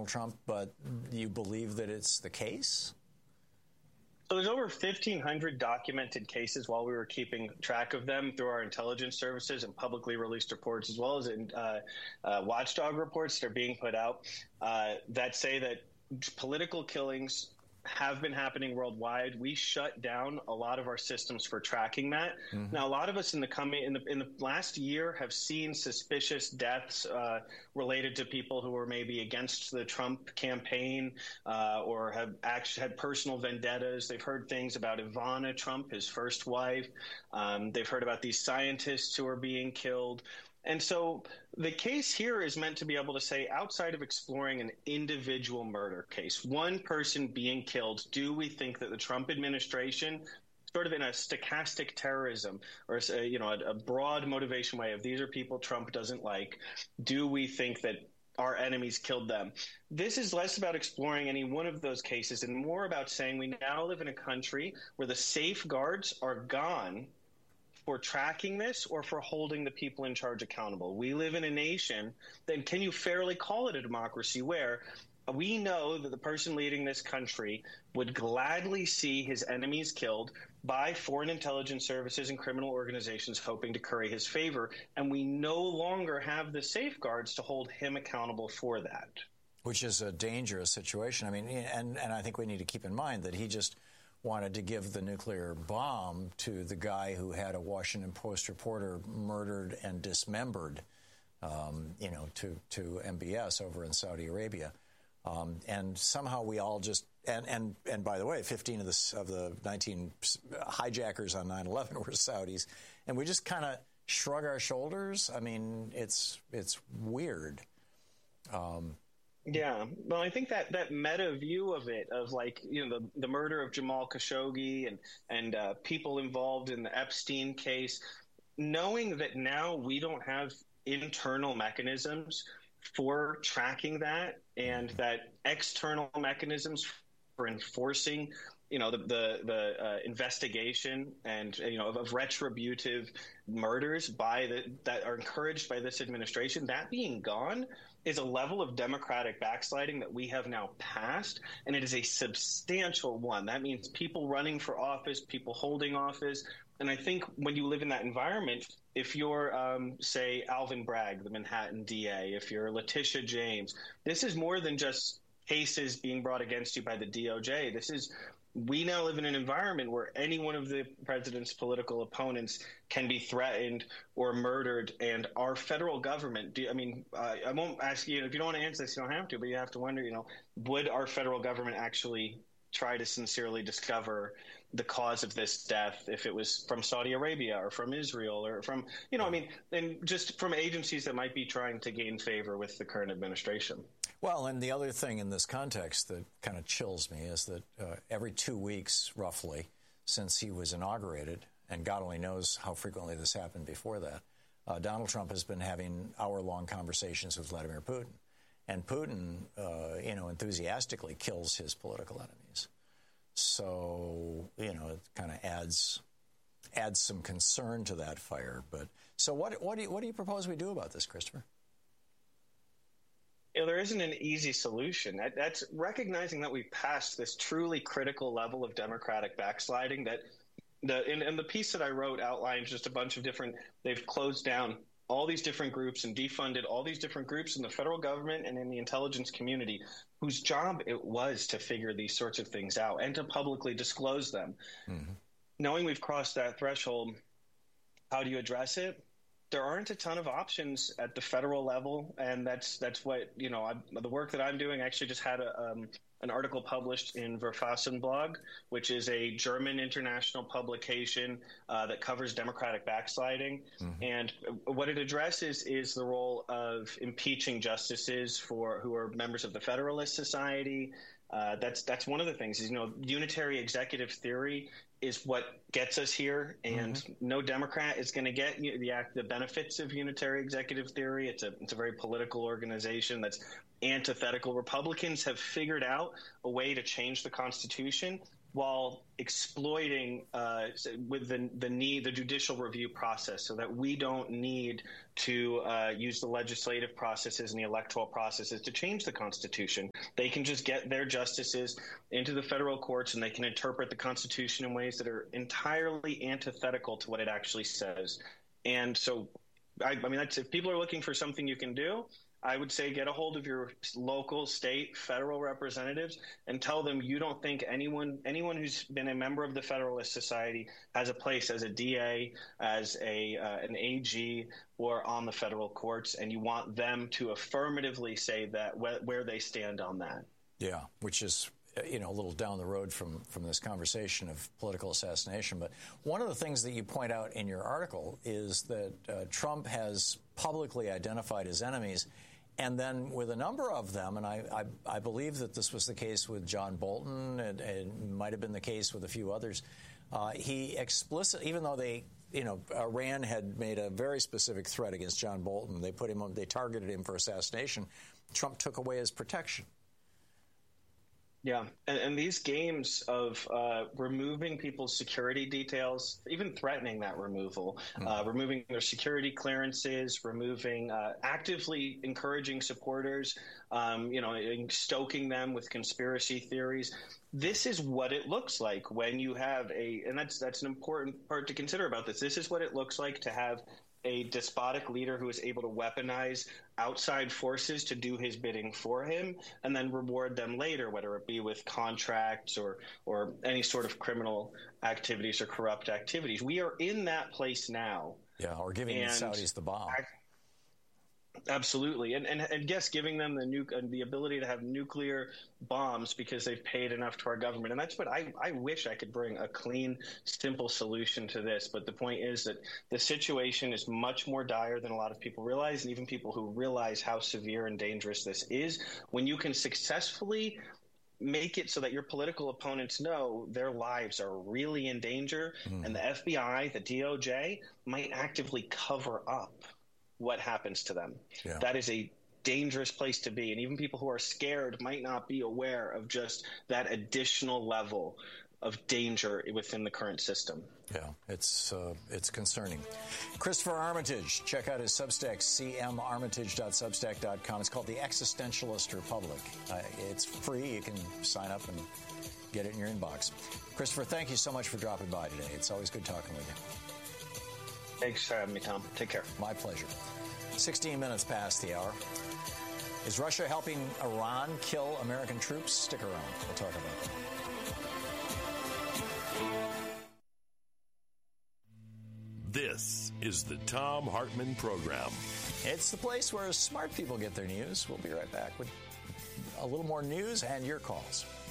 Donald Trump, but you believe that it's the case? So there's over 1,500 documented cases while we were keeping track of them through our intelligence services and publicly released reports, as well as in watchdog reports that are being put out that say that political killings have been happening worldwide. We shut down a lot of our systems for tracking that. Mm-hmm. Now, a lot of us in the last year have seen suspicious deaths related to people who were maybe against the Trump campaign or have actually had personal vendettas. They've heard things about Ivana Trump, his first wife. They've heard about these scientists who are being killed. And so the case here is meant to be able to say, outside of exploring an individual murder case, one person being killed, do we think that the Trump administration, sort of in a stochastic terrorism or a broad motivation way of these are people Trump doesn't like, do we think that our enemies killed them? This is less about exploring any one of those cases and more about saying we now live in a country where the safeguards are gone for tracking this or for holding the people in charge accountable. We live in a nation, then can you fairly call it a democracy where we know that the person leading this country would gladly see his enemies killed by foreign intelligence services and criminal organizations hoping to curry his favor, and we no longer have the safeguards to hold him accountable for that. Which is a dangerous situation. I mean, and I think we need to keep in mind that he just wanted to give the nuclear bomb to the guy who had a Washington Post reporter murdered and dismembered, to MBS over in Saudi Arabia. And somehow we all just, and by the way, 15 of the 19 hijackers on 9/11 were Saudis. And we just kind of shrug our shoulders. I mean, it's weird. Yeah, well, I think that meta view of it, of the murder of Jamal Khashoggi and people involved in the Epstein case, knowing that now we don't have internal mechanisms for tracking that and that external mechanisms for enforcing, the investigation and, of retributive murders that are encouraged by this administration, that being gone is a level of democratic backsliding that we have now passed, and it is a substantial one. That means people running for office, people holding office. And I think when you live in that environment, if you're, say, Alvin Bragg, the Manhattan DA, if you're Letitia James, this is more than just cases being brought against you by the DOJ. We now live in an environment where any one of the president's political opponents can be threatened or murdered, and our federal government, I won't ask you, if you don't want to answer this, you don't have to, but you have to wonder, would our federal government actually try to sincerely discover the cause of this death if it was from Saudi Arabia or from Israel or from, and just from agencies that might be trying to gain favor with the current administration. Well, and the other thing in this context that kind of chills me is that every 2 weeks, roughly, since he was inaugurated, and God only knows how frequently this happened before that, Donald Trump has been having hour-long conversations with Vladimir Putin. And Putin, enthusiastically kills his political enemies. So, it kind of adds some concern to that fire. But so what do you propose we do about this, Christopher? There isn't an easy solution. That's recognizing that we've passed this truly critical level of democratic backsliding. That in the piece that I wrote outlines just a bunch of different. They've closed down all these different groups and defunded all these different groups in the federal government and in the intelligence community whose job it was to figure these sorts of things out and to publicly disclose them. Mm-hmm. Knowing we've crossed that threshold, how do you address it? There aren't a ton of options at the federal level, and that's what, the work that I'm doing. I actually just had an article published in Verfassenblog, which is a German international publication that covers democratic backsliding. Mm-hmm. And what it addresses is the role of impeaching justices who are members of the Federalist Society. That's one of the things is, unitary executive theory is what gets us here, and mm-hmm. no Democrat is going to get the benefits of unitary executive theory. It's a very political organization that's antithetical. Republicans have figured out a way to change the Constitution while exploiting with the judicial review process, so that we don't need to use the legislative processes and the electoral processes to change the Constitution. They can just get their justices into the federal courts, and they can interpret the Constitution in ways that are entirely antithetical to what it actually says. And so, I mean, if people are looking for something you can do, I would say get a hold of your local, state, federal representatives and tell them you don't think anyone who's been a member of the Federalist Society has a place as a DA, as an AG, or on the federal courts, and you want them to affirmatively say that where they stand on that. Yeah, which is a little down the road from this conversation of political assassination. But one of the things that you point out in your article is that Trump has publicly identified his enemies. And then with a number of them, and I believe that this was the case with John Bolton, and it might have been the case with a few others, he explicitly, even though Iran had made a very specific threat against John Bolton, they targeted him for assassination, Trump took away his protection. Yeah, and these games of removing people's security details, even threatening that removal, removing their security clearances, actively encouraging supporters, stoking them with conspiracy theories. This is what it looks like when you have and that's an important part to consider about this. This is what it looks like to have a despotic leader who is able to weaponize outside forces to do his bidding for him and then reward them later, whether it be with contracts or any sort of criminal activities or corrupt activities. We are in that place now. Yeah, or giving the Saudis the bomb. Absolutely. And yes, giving them the ability to have nuclear bombs because they've paid enough to our government. And that's what I wish I could bring a clean, simple solution to this. But the point is that the situation is much more dire than a lot of people realize. And even people who realize how severe and dangerous this is, when you can successfully make it so that your political opponents know their lives are really in danger, and the FBI, the DOJ, might actively cover up what happens to them. Yeah. That is a dangerous place to be. And even people who are scared might not be aware of just that additional level of danger within the current system. Yeah, it's concerning. Christopher Armitage, check out his Substack, cmarmitage.substack.com. It's called The Existentialist Republic. It's free. You can sign up and get it in your inbox. Christopher, thank you so much for dropping by today. It's always good talking with you. Thanks for having me, Tom. Take care. My pleasure. 16 minutes past the hour. Is Russia helping Iran kill American troops? Stick around. We'll talk about that. This is the Thom Hartmann Program. It's the place where smart people get their news. We'll be right back with a little more news and your calls.